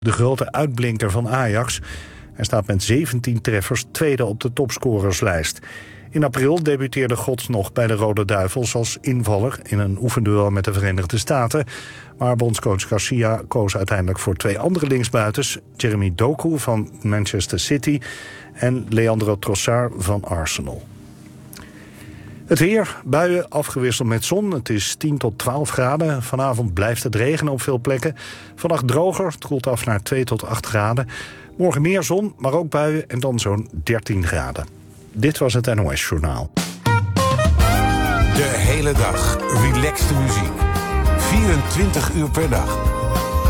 De grote uitblinker van Ajax. Hij staat met 17 treffers tweede op de topscorerslijst. In april debuteerde Gods nog bij de Rode Duivels als invaller in een oefenduel met de Verenigde Staten. Maar bondscoach Garcia koos uiteindelijk voor 2 andere linksbuitens, Jeremy Doku van Manchester City en Leandro Trossard van Arsenal. Het weer, buien afgewisseld met zon. Het is 10 tot 12 graden. Vanavond blijft het regenen op veel plekken. Vannacht droger, het koelt af naar 2 tot 8 graden. Morgen meer zon, maar ook buien en dan zo'n 13 graden. Dit was het NOS Journaal. De hele dag relaxte muziek. 24 uur per dag.